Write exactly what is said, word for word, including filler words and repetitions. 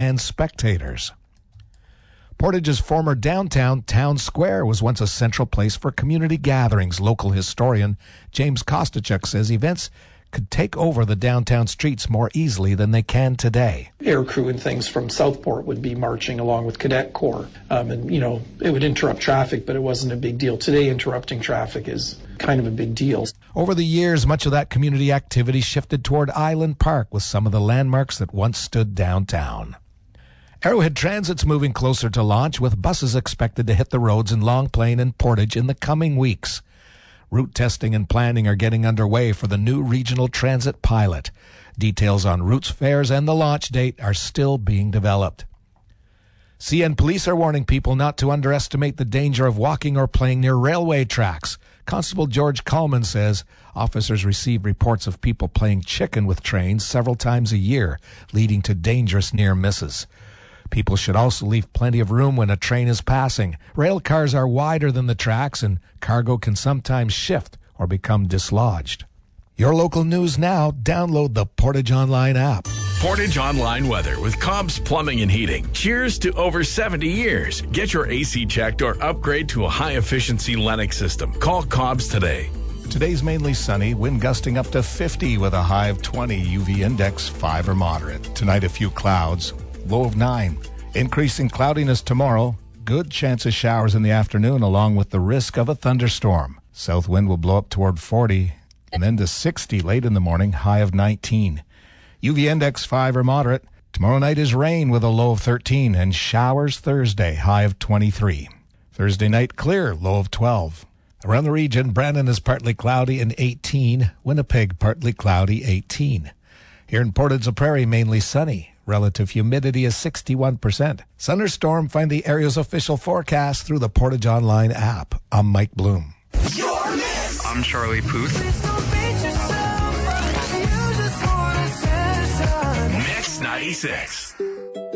and spectators. Portage's former downtown, Town Square, was once a central place for community gatherings. Local historian James Kostachuk says events could take over the downtown streets more easily than they can today. Air crew and things from Southport would be marching along with Cadet Corps. Um, and, you know, it would interrupt traffic, but it wasn't a big deal. Today, interrupting traffic is kind of a big deal. Over the years, much of that community activity shifted toward Island Park with some of the landmarks that once stood downtown. Arrowhead Transit's moving closer to launch, with buses expected to hit the roads in Long Plain and Portage in the coming weeks. Route testing and planning are getting underway for the new regional transit pilot. Details on routes, fares, and the launch date are still being developed. C N Police are warning people not to underestimate the danger of walking or playing near railway tracks. Constable George Coleman says officers receive reports of people playing chicken with trains several times a year, leading to dangerous near misses. People should also leave plenty of room when a train is passing. Rail cars are wider than the tracks, and cargo can sometimes shift or become dislodged. Your local news now. Download the Portage Online app. Portage Online weather with Cobb's Plumbing and Heating. Cheers to over seventy years. Get your A C checked or upgrade to a high-efficiency Lennox system. Call Cobb's today. Today's mainly sunny, wind gusting up to fifty with a high of twenty, U V index five or moderate. Tonight a few clouds, low of nine. Increasing cloudiness tomorrow, good chance of showers in the afternoon along with the risk of a thunderstorm. South wind will blow up toward forty and then to sixty late in the morning, high of nineteen. U V index five or moderate. Tomorrow night is rain with a low of thirteen and showers Thursday, high of twenty-three. Thursday night clear, low of twelve. Around the region, Brandon is partly cloudy and eighteen. Winnipeg partly cloudy, eighteen. Here in Port Edson Prairie, mainly sunny. Relative humidity is sixty-one percent. Thunderstorm, find the area's official forecast through the Portage Online app. I'm Mike Bloom. I'm Charlie Puth. Mix ninety-six.